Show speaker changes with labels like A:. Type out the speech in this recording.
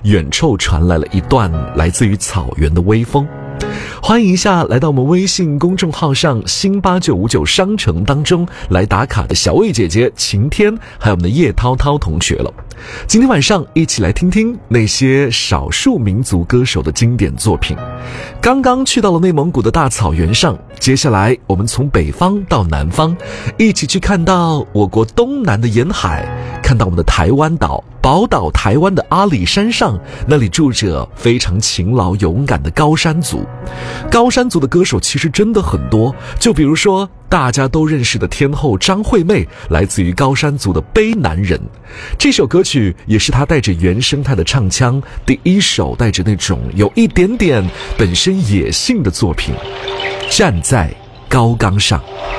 A: 远处传来了一段来自于草原的微风。欢迎一下来到我们微信公众号上新8959商城当中来打卡的小魏姐姐、晴天，还有我们的叶涛涛同学了。今天晚上一起来听听那些少数民族歌手的经典作品。刚刚去到了内蒙古的大草原上，接下来我们从北方到南方，一起去看到我国东南的沿海，看到我们的台湾岛，宝岛台湾的阿里山上，那里住着非常勤劳勇敢的高山族。高山族的歌手其实真的很多，就比如说大家都认识的天后张惠妹，来自于高山族的卑南人。这首歌曲也是她带着原生态的唱腔，第一首带着那种有一点点本身野性的作品。站在高岗上。